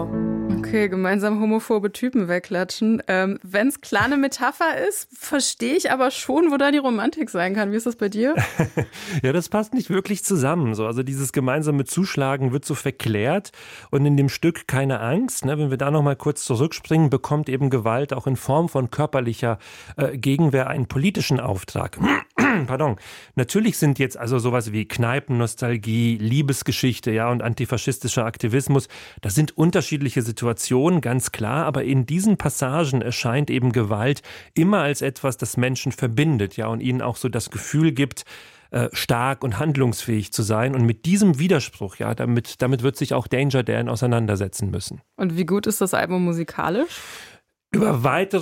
Wow. Okay, gemeinsam homophobe Typen wegklatschen. Wenn es klar eine Metapher ist, verstehe ich aber schon, wo da die Romantik sein kann. Wie ist das bei dir? Ja, das passt nicht wirklich zusammen. So, also dieses gemeinsame Zuschlagen wird so verklärt und in dem Stück Keine Angst, ne, wenn wir da noch mal kurz zurückspringen, bekommt eben Gewalt auch in Form von körperlicher Gegenwehr einen politischen Auftrag. Pardon. Natürlich sind jetzt also sowas wie Kneipennostalgie, Liebesgeschichte, ja, und antifaschistischer Aktivismus, das sind unterschiedliche Situationen, ganz klar, aber in diesen Passagen erscheint eben Gewalt immer als etwas, das Menschen verbindet, ja, und ihnen auch so das Gefühl gibt, stark und handlungsfähig zu sein. Und mit diesem Widerspruch, ja, damit wird sich auch Danger Dan auseinandersetzen müssen. Und wie gut ist das Album musikalisch? Über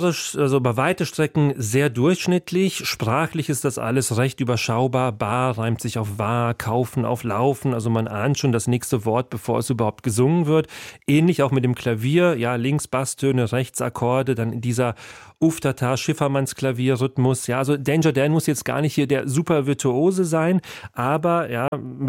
weite Strecken sehr durchschnittlich. Sprachlich ist das alles recht überschaubar. Bar reimt sich auf wahr, kaufen auf laufen. Also man ahnt schon das nächste Wort, bevor es überhaupt gesungen wird. Ähnlich auch mit dem Klavier. Ja, links Basstöne, rechts Akkorde, dann in dieser Uftata, Schiffermannsklavierrhythmus. Ja, also Danger Dan muss jetzt gar nicht hier der super Virtuose sein, aber ja,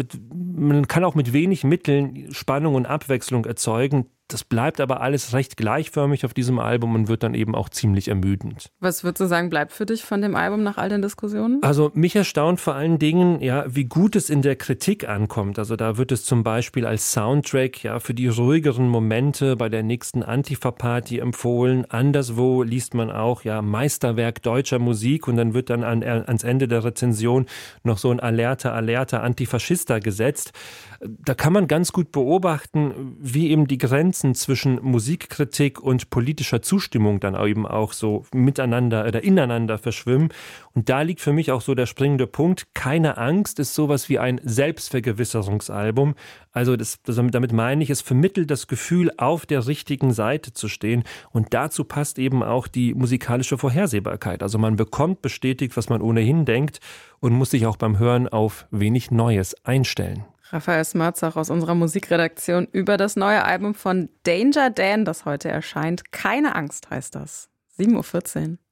man kann auch mit wenig Mitteln Spannung und Abwechslung erzeugen. Das bleibt aber alles recht gleichförmig auf diesem Album und wird dann eben auch ziemlich ermüdend. Was würdest du sagen, bleibt für dich von dem Album nach all den Diskussionen? Also mich erstaunt vor allen Dingen, ja, wie gut es in der Kritik ankommt. Also da wird es zum Beispiel als Soundtrack ja für die ruhigeren Momente bei der nächsten Antifa-Party empfohlen. Anderswo liest man auch, ja, Meisterwerk deutscher Musik und dann wird dann ans Ende der Rezension noch so ein alerter Antifaschista gesetzt. Da kann man ganz gut beobachten, wie eben die Grenzen zwischen Musikkritik und politischer Zustimmung dann eben auch so miteinander oder ineinander verschwimmen. Und da liegt für mich auch so der springende Punkt. Keine Angst ist sowas wie ein Selbstvergewisserungsalbum. Also damit meine ich, es vermittelt das Gefühl, auf der richtigen Seite zu stehen. Und dazu passt eben auch die musikalische Vorhersehbarkeit. Also man bekommt bestätigt, was man ohnehin denkt und muss sich auch beim Hören auf wenig Neues einstellen. Raphael Smerzach aus unserer Musikredaktion über das neue Album von Danger Dan, das heute erscheint. Keine Angst heißt das. 7:14 Uhr.